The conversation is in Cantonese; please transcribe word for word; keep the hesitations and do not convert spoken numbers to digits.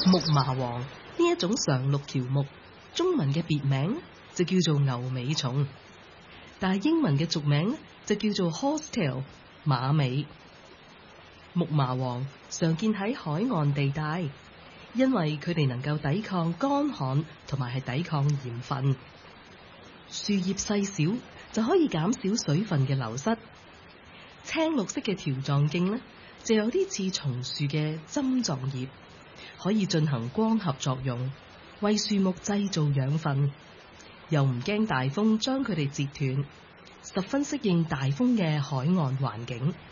木麻黃呢一種常綠喬木，中文嘅別名就叫做牛尾松，但係英文嘅俗名就叫做 horsetail 馬尾。木麻黃常見喺海岸地帶，因為佢哋能夠抵抗乾旱同埋係抵抗鹽分。樹葉細小就可以減少水分嘅流失。青綠色嘅條狀莖呢，就有啲似松樹嘅針狀葉，可以進行光合作用，為樹木製造養分，又唔驚大風將佢哋折斷，十分適應大風嘅海岸環境。